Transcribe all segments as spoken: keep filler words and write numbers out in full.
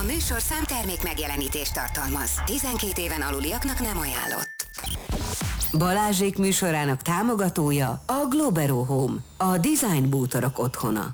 A műsorszám termék megjelenítést tartalmaz. tizenkét éven aluliaknak nem ajánlott. Balázsék műsorának támogatója a Globero Home, a design bútorok otthona.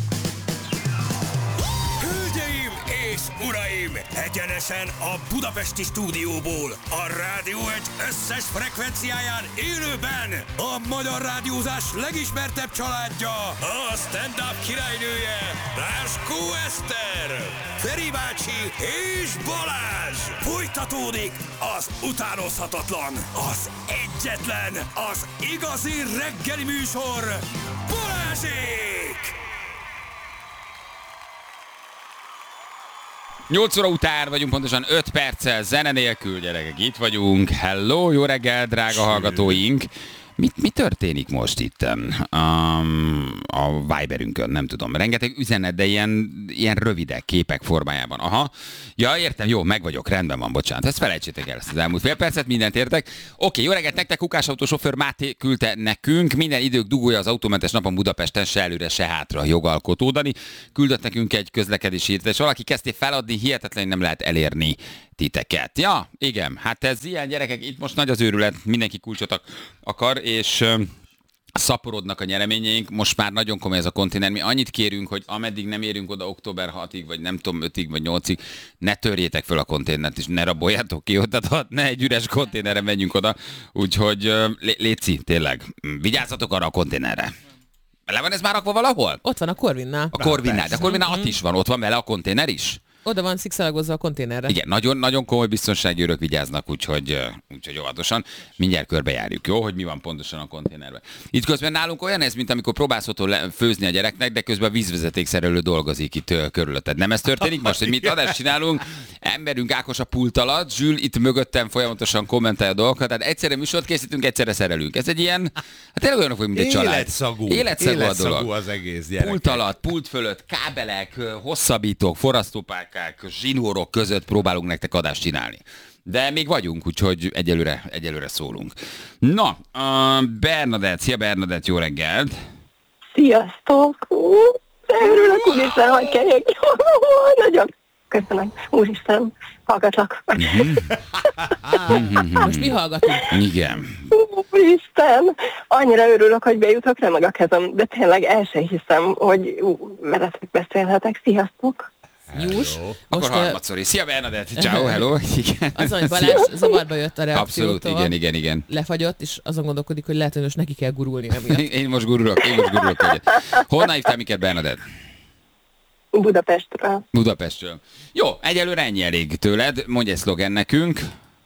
Hölgyeim és uraim, egyenesen a budapesti stúdióból, a Rádió egy összes frekvenciáján élőben a magyar rádiózás legismertebb családja, a stand-up királynője, Ráskó Eszter, Feri bácsi és Balázs. Folytatódik az utánozhatatlan, az egyetlen, az igazi reggeli műsor, Balázsék! nyolc óra után vagyunk, pontosan öt perccel zene nélkül, gyerekek, itt vagyunk. Hello, jó reggel, drága hallgatóink! Mi, mi történik most itt um, a Viberünkön, nem tudom. Rengeteg üzenet, de ilyen, ilyen rövidek képek formájában. Aha, ja értem, jó, meg vagyok, rendben van, bocsánat. Ezt felejtsétek el, ezt az elmúlt fél percet, mindent értek. Oké, jó reggelt nektek, Kukás autósofőr Máté küldte nekünk. Minden idők dugója az autómentes napon Budapesten, se előre, se hátra jogalkotódani. Küldött nekünk egy közlekedési írt, és valaki kezdte feladni, hihetetlenül nem lehet elérni titeket. Ja, igen, hát ez ilyen, gyerekek, itt most nagy az őrület, mindenki kulcsot akar, és uh, szaporodnak a nyereményeink, most már nagyon komoly ez a konténer, mi annyit kérünk, hogy ameddig nem érünk oda október hatodikig, vagy nem tudom, ötödik vagy nyolcadikig, ne törjétek föl a konténert, és ne raboljátok ki ott, tehát ne egy üres konténerre menjünk oda, úgyhogy uh, lé- léci, tényleg, vigyázzatok arra a konténerre. Le van ez már rakva valahol? Ott van a Corvinnál. A Corvinnál, de a Corvinnál ott is van, ott van vele a konténer is? Oda van szikszalagozva a konténerre. Igen, nagyon, nagyon komoly biztonsági őrök vigyáznak, úgyhogy, úgyhogy óvatosan. Mindjárt körbejárjuk, jó, hogy mi van pontosan a konténerben. Itt közben nálunk olyan ez, mint amikor próbálsz otthon főzni a gyereknek, de közben a vízvezetékszerelő dolgozik itt körülötted. Nem ez történik most, hogy mit adást csinálunk? Emberünk Ákos a pult alatt, Zsül itt mögöttem folyamatosan kommentálja a dolgokat, tehát egyszerre műsort készítünk, egyszerre szerelünk. Ez egy ilyen, hát tényleg olyanok, mint egy család. Életszagú. Életszagú a dolog. Az egész, gyerekek. Pult alatt, pult fölött, kábelek, hosszabbítók, forrasztópálkák, zsinórok között próbálunk nektek adást csinálni. De még vagyunk, úgyhogy egyelőre, egyelőre szólunk. Na, uh, Bernadett, szia Bernadett, jó reggelt! Sziasztok! Örülök, úristen, hogy kegyek. Nagyon köszönöm, úristen, hallgatlak. Most mi hallgatunk? Igen. Úristen, annyira örülök, hogy bejutok, remeg a kezem, de tényleg el sem hiszem, hogy ú, veletek beszélhetek. Sziasztok! Jús. Akkor harmadszor is. Szia Bernadett, ciao, hello. Igen. Azon, hogy Balázs zavarba jött a reakciótól. Abszolút, igen, igen, igen. Lefagyott, és azon gondolkodik, hogy lehet, hogy most neki kell gurulni emiatt. Én most gurulok, én most gurulok. Honnan hívtál minket, Bernadett? Budapestről. Budapestről. Jó, egyelőre ennyi elég tőled. Mondj egy szlogen nekünk.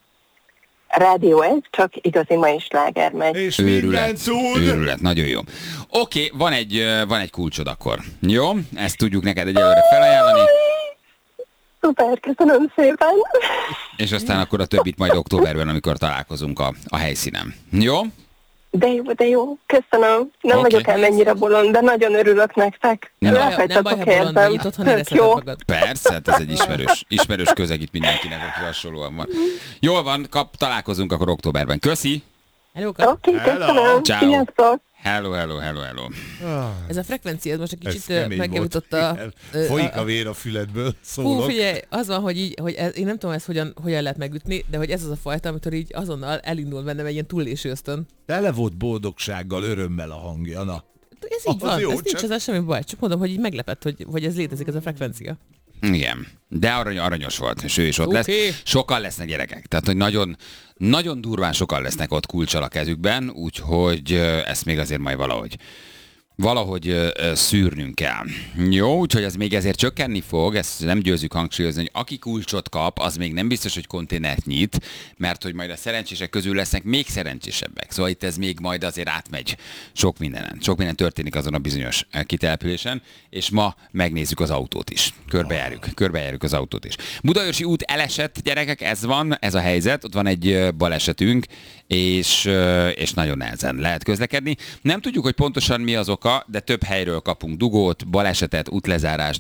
Rádió egy, csak igazi mai sláger megy. És Őrület, minden cud. őrület, nagyon jó. Oké, van egy, van egy kulcsod akkor. Jó? Ezt tudjuk neked egyelőre felajánlani. Szuper, köszönöm szépen. És aztán akkor a többit majd októberben, amikor találkozunk a, a helyszínen. Jó? De jó, de jó, köszönöm. Nem Oké. vagyok el mennyire bolond, de nagyon örülök nektek. Nem baj, nem baj, Elfejtettek ha bolond vagy, itt otthon érezheted jó. magad. Persze, hát ez egy ismerős, ismerős közeg itt mindenkinek, aki hasonlóan van. Jól van, kap, találkozunk akkor októberben. Köszi! Hello, Oké, okay, Hello. köszönöm. Ciao. Sziasztok. Hello, hello, hello, hello. Ez a frekvencia, ez most egy Ez kicsit kemény megjavította. volt. Folyik a vér a füledből, Hú, szólok. figyelj, az van, hogy, így, hogy ez, én nem tudom ezt hogyan, hogyan lehet megütni, de hogy ez az a fajta, amitől így azonnal elindul bennem egy ilyen túlélésű ösztön. Tele volt boldogsággal, örömmel a hangja, na. Ez így Az van, jó, ez nincs csak- ezzel semmi baj. Csak mondom, hogy így meglepett, hogy, hogy ez létezik, ez a frekvencia. Igen, de arany, aranyos volt, és ő is ott Oké. lesz. Sokan lesznek gyerekek, tehát hogy nagyon, nagyon durván sokan lesznek ott kulccsal a kezükben, úgyhogy ö, ezt még azért majd valahogy valahogy ö, ö, szűrnünk kell. Jó, úgyhogy ez még ezért csökkenni fog, ezt nem győzzük hangsúlyozni, hogy aki kulcsot kap, az még nem biztos, hogy konténert nyit, mert hogy majd a szerencsések közül lesznek még szerencsésebbek. Szóval itt ez még majd azért átmegy sok mindenen. Sok minden történik azon a bizonyos kitelepülésen, és ma megnézzük az autót is. Körbejárjuk, körbejárjuk az autót is. Budaörsi út elesett, gyerekek, ez van, ez a helyzet, ott van egy ö, balesetünk, és, ö, és nagyon nehezen lehet közlekedni. Nem tudjuk, hogy pontosan mi az oka, de több helyről kapunk dugót, balesetet, útlezárást,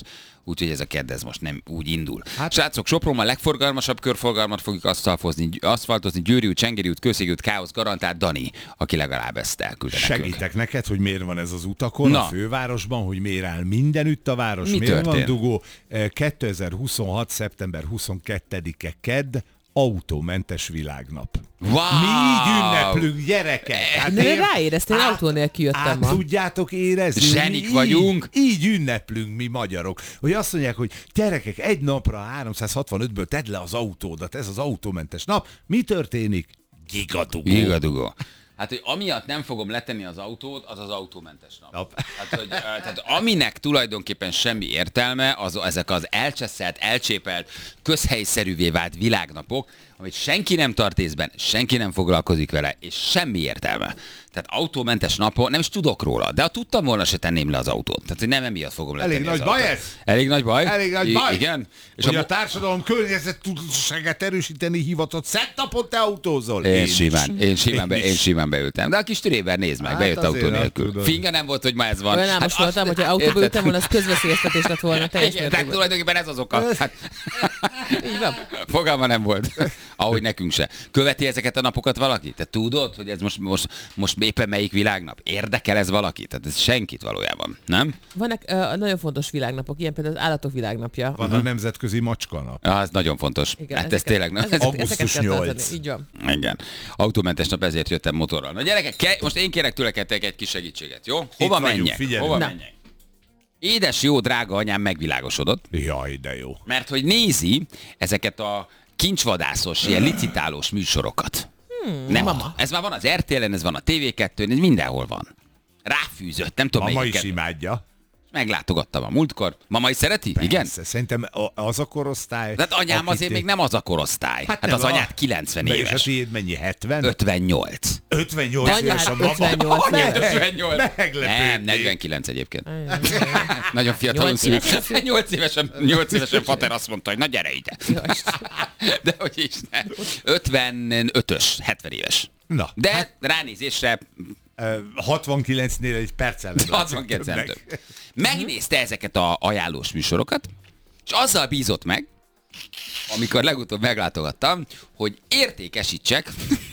úgyhogy ez a kedd ez most nem úgy indul. Hát, srácok, Sopronban a legforgalmasabb körforgalmat fogjuk aszfaltozni, aszfaltozni Győri út, Csengeri út, Kőszegi út, káosz garantált Dani, aki legalább ezt elküldte nekünk. Segítek neked, hogy miért van ez az utakon, Na. a fővárosban, hogy miért áll mindenütt a város, Mi miért történt? van dugó. kétezer-huszonhat. szeptember huszonkettedike kedd, autómentes világnap. Wow! Mi így ünneplünk, gyerekek! Hát De én- ráéreztél, én át- autó nélkül jöttem át ma. tudjátok érezni? Zsenik Így- vagyunk. Így ünneplünk mi magyarok. Hogy azt mondják, hogy gyerekek, egy napra háromszázhatvanötből tedd le az autódat, ez az autómentes nap. Mi történik? Gigadugó. Gigadugó. Hát, hogy amiatt nem fogom letenni az autót, az az autómentes nap. Nap. Hát, hogy, ö, tehát aminek tulajdonképpen semmi értelme, az ezek az elcseszelt, elcsépelt, közhelyszerűvé vált világnapok, amit senki nem tart észben, senki nem foglalkozik vele, és semmi értelme. Tehát autómentes napon nem is tudok róla, de ha tudtam volna, se tenném le az autót. Tehát, hogy nem emiatt fogom letenni Elég az nagy baj autót. ez? Elég nagy baj? Elég nagy I- baj. Igen. És hogy a a társadalom környezettudatosságát erősíteni hivatott, szett napot te autózol. Én, is. simán, én simán, be, Én én is. simán beültem. De a kis Tréber, nézd meg, Hát bejött azért autó nem nélkül. tudod. Finga nem volt, hogy ma ez van. Olyan álmos Hát voltam, azt- hogyha autóba érted? ültem volna, az közveszélyeztetés lett volna teljes Igen, de mértékben. tulajdonképpen ez az oka. Hát, Így van. fogalma nem volt. Ahogy nekünk se. Követi ezeket a napokat valaki? Te tudod, hogy ez most, most, most éppen melyik világnap? Érdekel ez valaki? Tehát ez senkit valójában, nem? Vannak uh, nagyon fontos világnapok, ilyen például az állatok világnapja. Van a nemzetközi macskanap. Ah, ez nagyon fontos. Igen, Hát ez tényleg nem. ezeket, Augusztus ezeket kell tartani. nyolc. Így van. Igen. Autómentes nap, ezért jöttem motorral. Na gyerekek, ke- most én kérek tőletek egy kis segítséget, jó? Hova vagyunk, menjek? figyelj. Hova Na. menjek? Édes, jó, drága anyám megvilágosodott, Jaj, de jó. mert hogy nézi ezeket a kincsvadászos, ilyen licitálós műsorokat. Hmm, nem, mama. Ez már van az er té el-en, ez van a té vé kettőn, ez mindenhol van. Ráfűzött, nem tudom Mama is melyiket. imádja. Meglátogattam a múltkor. Mama is szereti? Igen? Persze, szerintem a- az a korosztály... De hát anyám akit azért én- még nem az a korosztály. Hát, hát nem az a- anyád kilencven De és a éves. tiéd mennyi? hetven? ötvennyolc. ötvennyolc Anyád éves a mama. ötvennyolc Meg- éves. ötvennyolc. Meglepődnék. Nem, negyvenkilenc egyébként. Nagyon fiatalon Nyolc szült. évesen? nyolc évesen, nyolc évesen Fater azt mondta, hogy na gyere ide. De hogy is ne. ötvenötös, hetven éves. Na, De hát, ránézésre Ö, hatvankilencnél egy perccel nem látszik hatvankilenc nem többnek. több. Megnézte ezeket a ajánlós műsorokat, és azzal bízott meg, amikor legutóbb meglátogattam, hogy értékesítsek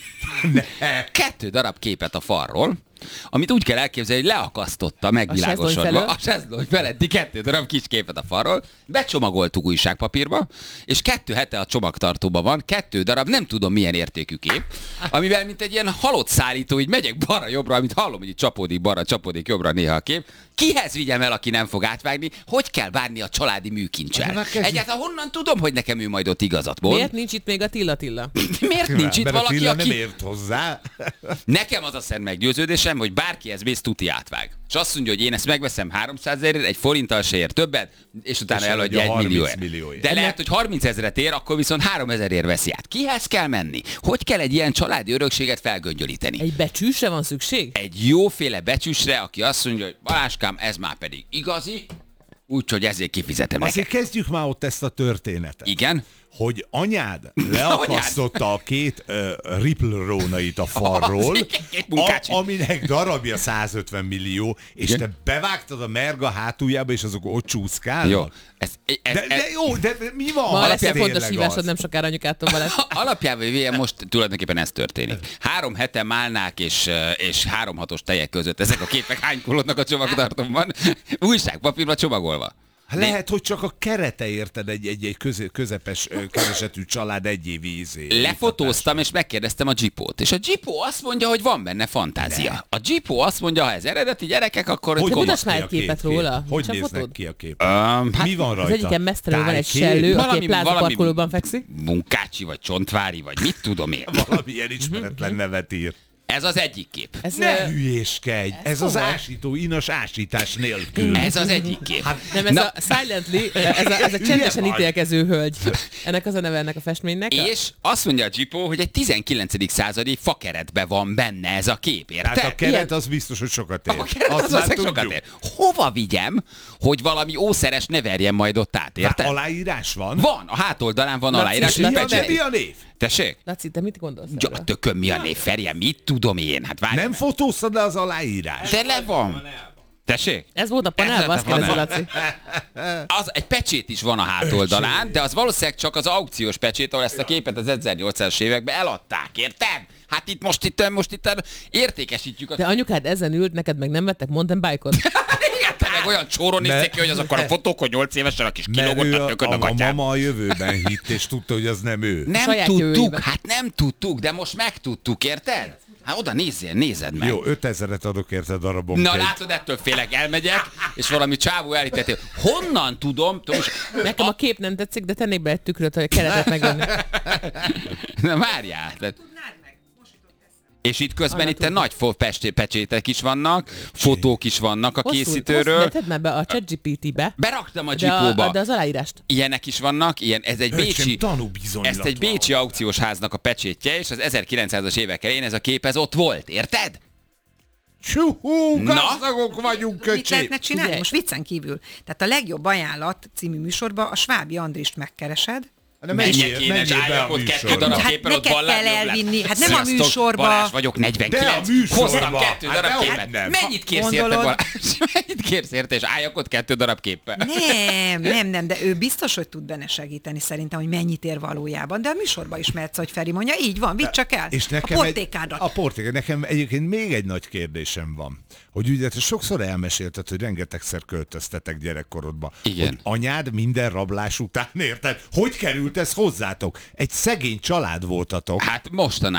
kettő darab képet a falról, amit úgy kell elképzelni, hogy leakasztotta megvilágosodva felől? a sezlony feletti kettő darab kis képet a falról, becsomagoltuk újságpapírba, és kettő hete a csomagtartóban van, kettő darab nem tudom milyen értékű kép, amivel mint egy ilyen halott szállító, így megyek balra-jobbra, amit hallom, hogy így csapódik balra, csapódik jobbra néha a kép. Kihez vigyem el, aki nem fog átvágni? Hogy kell bánni a családi műkincsel? Na, kezdjük. Egyáltalán honnan tudom, hogy nekem ő majd ott igazat mond? Miért nincs itt még a Tilla Tilla? Miért nincs itt Mert a valaki, Tilla aki... nem ért hozzá. Nekem az a szent meggyőződésem, hogy bárkihez mész, tuti átvág. És azt mondja, hogy én ezt megveszem háromszázezerért, egy forinttal se ér többet, és utána És eladja egy eladja millióért. harminc millióért. De lehet, hogy harminc ezeret ér, akkor viszont háromezerért veszi át. Kihez kell menni? Hogy kell egy ilyen családi örökséget felgöngyölíteni? Egy becsűsre van szükség? Egy jóféle becsüsre, aki azt mondja, hogy Baláskám, ez már pedig igazi, úgyhogy ezért kifizetem neked. Azért kezdjük már ott ezt a történetet. Igen? Hogy anyád leakasztotta a két uh, Ripple rónait a falról, Az két munkácsi. a, aminek darabja százötven millió, és Igen. te bevágtad a merga hátuljába, és azok ott csúszkálnak. Jó. Ez, ez, De, de jó, de mi van? Ma ha lesz egy tényleg fontos az? hívásod, nem sokára anyukától Balázs. Alapjában véve most tulajdonképpen ez történik. Három hete málnák és, és három hatos tejek között ezek a képek hánykolódnak a csomagtartóban, újságpapírba csomagolva. Hát lehet, hogy csak a kerete érted egy, egy, egy köze, közepes ö, keresetű család egy évi ízé. Lefotóztam, és megkérdeztem a Jeepót. És a Jeepó azt mondja, hogy van benne fantázia. A Jeepó azt mondja, ha ez eredeti gyerekek, akkor... Hogy De komoly. mutass már egy néz ki a képet két róla. kép? Hogy Nincs a néznek fotód? ki a kép? Um, hát Mi van Az rajta? egyiken mesztelenül van egy Tájkép? sellő, aki Valami- egy plázaparkolóban fekszik. Munkácsi, vagy csontvári, vagy mit tudom én. Valamilyen ismeretlen nevet ír. Ez az egyik kép. Ez, Ne ö, hülyéskedj! Ez az komoly. ásító, inas ásítás nélkül. Ez az egyik kép. nem, ez Na, a Silently, ez a, ez a csendesen vagy. ítélkező hölgy. Ennek az a neve ennek a festménynek. és azt mondja a Jeepó, hogy egy tizenkilencedik századi fakeretben van benne ez a kép, érted? Tehát a keret az biztos, hogy sokat ér. A keret Azt az már valószínűleg sokat tudjuk. ér. Hova vigyem, hogy valami ószeres ne verjen majd ott át, Hát érted? aláírás van? Van, a hátoldalán van Na, aláírás, és és Mi a, de becserél. mi a név? Tessék? Laci, te mit gondolsz Ja, erről? tököm, mi a név, Ferje, mit tudom én? Hát várj. Nem fotóztad le az aláírás? De le van. Tessék? Ez volt a panelban, azt kérdezi Laci. Az, egy pecsét is van a hátoldalán, de az valószínűleg csak az aukciós pecsét, ahol ezt a képet az ezernyolcszázas években eladták, érted? Hát itt most itt, most itt értékesítjük a... De anyukád ezen ült, neked meg nem vettek mountain bike-ot? Igen, te meg olyan csóron nézték ki, hogy az akkor a fotók, hogy nyolc évesen a kis kilógottak tököd a a, a gatyám. mama a jövőben hitt, és tudta, hogy az nem ő. Nem saját tudtuk, jövőjében. hát nem tudtuk, de most megtudtuk, érted? Hát oda nézzél, nézed meg. Jó, ötezret adok érte darabom. Na látod, ettől félek, elmegyek, és valami csávó elített. Honnan tudom? Most... Nekem a kép nem tetszik, de tennék be egy tükröt, hogy a keretet megvenni. Na várjál. Tehát... És itt közben itt nagy fo- pecsétek is vannak, fotók is vannak a Hosszú- készítőről. hosszú, de tedd már be a ChatGPT-be. Beraktam a De, a, Zsipóba. de az aláírást. Ilyenek is vannak, ilyen, ez egy Öcsém, bécsi, tanúbizonylat ezt egy van. bécsi aukciós háznak a pecsétje, és az ezerkilencszázas évek elején ez a kép ez ott volt, érted? Csúhú, Na? gazdagok vagyunk, Mit köcsé. lehetne csinálni? Figyelj. Most viccen kívül. Tehát a legjobb ajánlat című műsorban a Svábi Andrist megkeresed. Menjek én, és álljak ott kettő darab Hát képpel, ott neked ballább kell jobb lesz. elvinni. Hát nem a Sziasztok, műsorba. Balázs vagyok, negyvenkilenc. De a műsorba. Hoztam kettő Hát darab dehogy képet. nem. Mennyit kérsz érte, Gondolod? Balázs? Mennyit kérsz érte, és álljak ott kettő darab képpel? Nem, nem, nem, de ő biztos, hogy tud benne segíteni szerintem, hogy mennyit ér valójában. De a műsorban ismersz, hogy Feri mondja, így van, vidd csak el. És nekem a egy, portékádat. a portékád. Nekem egyébként még egy nagy kérdésem van. Hogy ugye te sokszor elmesélted, hogy rengetegszer költöztetek gyerekkorodba. Igen. Hogy anyád minden rablás után, érted? Hogy került ez hozzátok? Egy szegény család voltatok. Hát mostanában